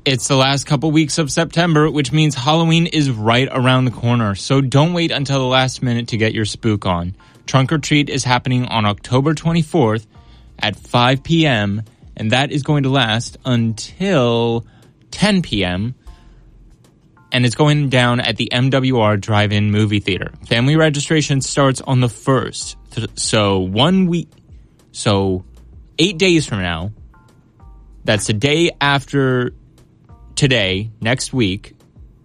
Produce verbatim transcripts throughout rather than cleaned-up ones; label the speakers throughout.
Speaker 1: It's the last couple weeks of September, which means Halloween is right around the corner. So don't wait until the last minute to get your spook on. Trunk or Treat is happening on October twenty-fourth at five p.m., and that is going to last until ten p.m., and it's going down at the M W R Drive-In Movie Theater. Family registration starts on the first. So one week, so eight days from now, that's the day after today, next week.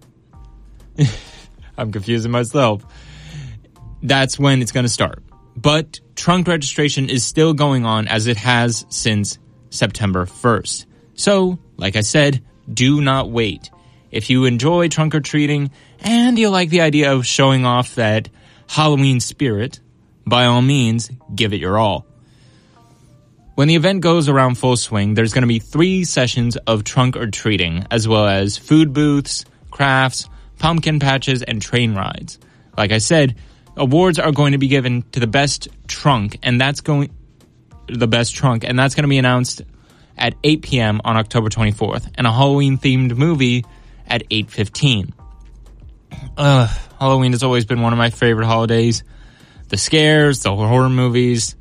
Speaker 1: I'm confusing myself. That's when it's going to start. But trunk registration is still going on as it has since September first. So, like I said, do not wait. If you enjoy trunk-or-treating and you like the idea of showing off that Halloween spirit, by all means, give it your all. When the event goes around full swing, there's going to be three sessions of trunk-or-treating, as well as food booths, crafts, pumpkin patches, and train rides. Like I said, awards are going to be given to the best trunk, and that's going the best trunk, and that's going to be announced at eight p.m. on October twenty-fourth, and a Halloween-themed movie at eight fifteen. Uh, Halloween has always been one of my favorite holidays. The scares, the horror movies,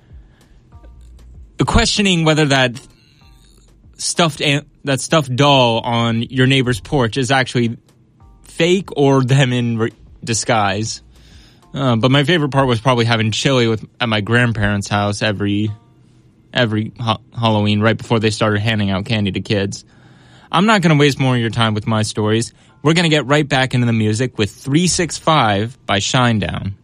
Speaker 1: the questioning whether that stuffed that stuffed doll on your neighbor's porch is actually fake or them in re- disguise. Uh, but my favorite part was probably having chili with at my grandparents' house every every ha- Halloween right before they started handing out candy to kids. I'm not going to waste more of your time with my stories. We're going to get right back into the music with three sixty-five by Shinedown.